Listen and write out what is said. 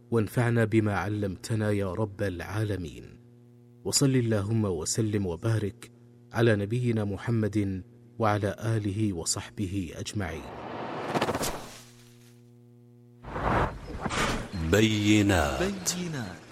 وانفعنا بما علمتنا يا رب العالمين. وصل اللهم وسلم وبارك على نبينا محمد وعلى آله وصحبه أجمعين. بينات.